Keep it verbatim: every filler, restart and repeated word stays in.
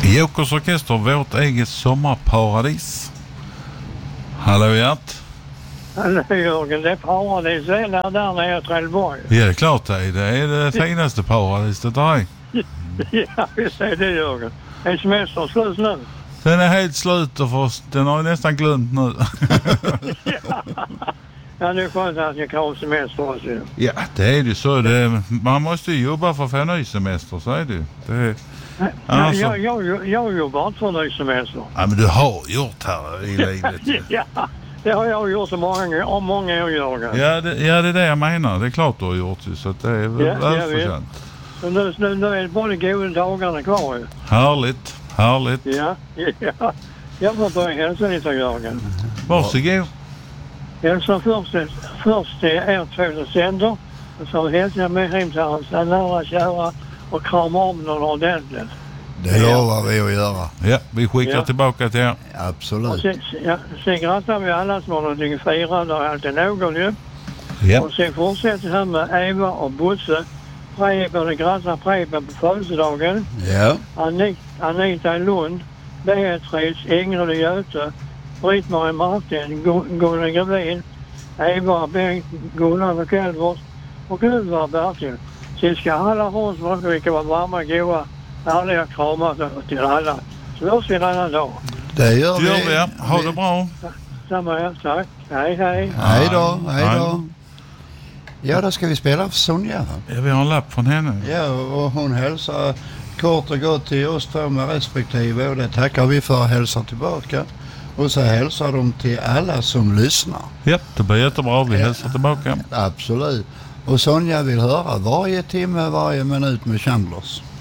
Jokers orkester, vårt eget sommarparadis. Hallå Gert. Hallå Jörgen, det är paradis är där, där nere i Trelleborg. Ja, det är klart det är. Det är det finaste paradiset där är. Ja, visst är det Jörgen. Är semestern slut nu? Den är helt slut och först, den har jag nästan glömt nu. Ja. Ja, det är skönt att jag kan ha semester också. Ja, det är ju så. Det, man måste ju jobba för att få en ny semester, så är det. det är, alltså, jag, jag, jag, jag jobbar inte för en ny semester. Ja, men du har gjort här i livet. Ja, det har jag gjort så många, om många år, Jörgen. Ja det, ja, det är det jag menar. Det är klart du har gjort det, så att det är väl ja, välförtjänt. Så nu, nu, nu är det bara de goda dagarna kvar ju. Härligt, härligt. Ja, ja. Jag får börja hälsa lite, Jörgen. Varsågod. Hälsa först, först till er två docenter. Och så hälsar jag med hem till hans nära kära och krama om någon ordentligt. Det lovar vi att göra. Ja, vi skickar ja. tillbaka till er. Absolut. Sen, ja, sen grattar vi alla som har någonting att fira. Det är alltid någon ju. Ja. Och sen fortsätter här med Eva och Bosse. Preben grattar Preben på födelsedagen. Ja. Anita, Anita i Lund. Beatrice, Ingrid och Göte. Britt-Marie Martin, Gunnar Gravin. Eva, Bengt, Gunnar och Kjellvors. Och Ulvar Bertil. Sen ska alla ha som också vilka vara varma, goa, härliga kramar till alla. Så hörs vi en annan dag. Det gör Det gör vi. vi. Ja. Ha det bra. Samma här, tack. Hej, hej. Hej då, hej då. Ja, då ska vi spela för Sonja. Ja, vi har en lapp från henne. Ja, och hon hälsar kort och gott till oss två med respektive. Och det tackar vi för att hälsa tillbaka. Och så hälsar de till alla som lyssnar. Ja, det blir jättebra. Vi hälsar tillbaka. Absolut. Och Sonja vill höra varje timme, varje minut med Chandlers.